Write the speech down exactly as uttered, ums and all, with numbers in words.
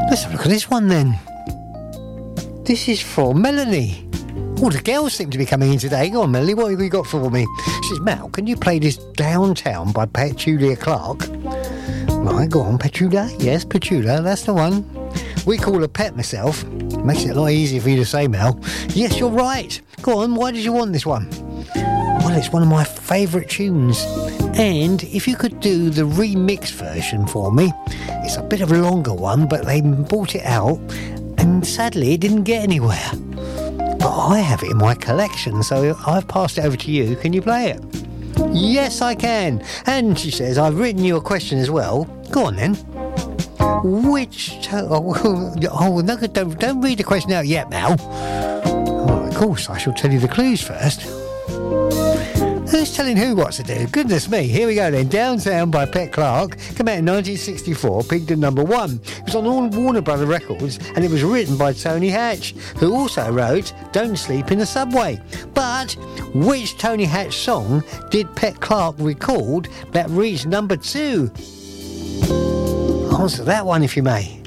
Let's have a look at this one then. This is for Melanie. Oh, the girls seem to be coming in today. Go on, Melanie, what have you got for me? She says, Mal, can you play this Downtown by Petula Clark? Right, go on, Petula. Yes, Petula, that's the one. We call her Pet myself. Makes it a lot easier for you to say, Mel. Yes, you're right. Go on, why did you want this one? Well, it's one of my favourite tunes. And if you could do the remix version for me, it's a bit of a longer one, but they brought it out, and sadly it didn't get anywhere. But I have it in my collection, so I've passed it over to you. Can you play it? Yes, I can. And she says, I've written you a question as well. Go on then. Which... To- oh, oh no, don't, don't read the question out yet, Mel. Oh, of course, I shall tell you the clues first. Who's telling who what to do? Goodness me. Here we go then. Downtown by Pet Clark. Came out in nineteen sixty-four, peaked at number one. It was on all Warner Brother Records, and it was written by Tony Hatch, who also wrote Don't Sleep in the Subway. But which Tony Hatch song did Pet Clark record that reached number two? Answer that one if you may.